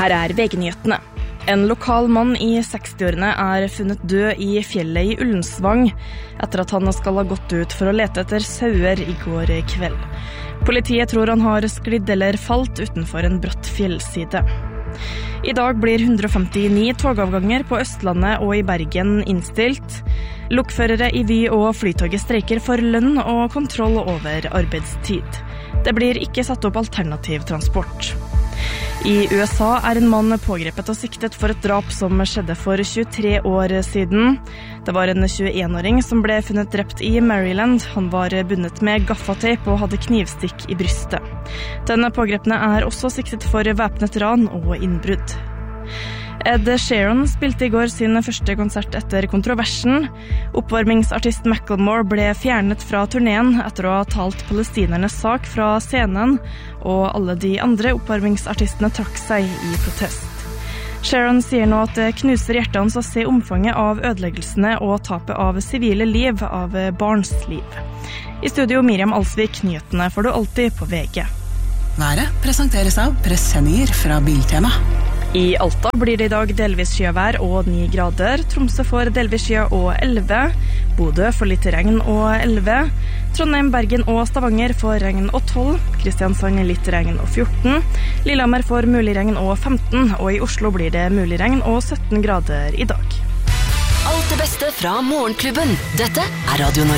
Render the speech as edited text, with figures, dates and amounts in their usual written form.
Her VG-nyhetene. En lokal mann I 60-årene funnet død I fjellet I Ullensvang, etter at han skal ha gått ut for å lete etter sauer I går kveld. Politiet tror han har sklidd eller falt utenfor en bratt fjellside. I dag blir 159 togavganger på Østlandet og I Bergen innstilt. Lokførere I Vy og Flytoget streiker for lønn og kontroll over arbeidstid. Det blir ikke satt opp alternativ transport. I USA en mann pågrepet og siktet for et drap som skjedde for 23 år siden. Det var en 21-åring som ble funnet drept I Maryland. Han var bundet med gaffateip og hadde knivstikk I brystet. Den pågrepne også siktet for væpnet ran og innbrudd. Ed Sheeran spilte I går sin første konsert etter kontroversen. Oppvarmingsartist Macklemore ble fjernet fra turneen etter å ha talt palestinernes sak fra scenen, og alle de andre oppvarmingsartistene trakk seg I protest. Sheeran sier nå at det knuser hjertet hans å se omfanget av ødeleggelsene og tapet av sivile liv, av barns liv. I studio Miriam Alsvik, nyhetene får du alltid på VG. Været presenteres av presenninger fra Biltema. I Alta blir det I dag delvis skyvær og 9 grader. Tromsø får delvis sky og 11. Bodø får litt regn og 11. Trondheim, Bergen og Stavanger får regn og 12. Kristiansand litt regn og 14. Lillehammer får mulig regn og 15. Og I Oslo blir det mulig regn og 17 grader I dag. Alt det beste fra Morgenklubben. Dette Radio Norge.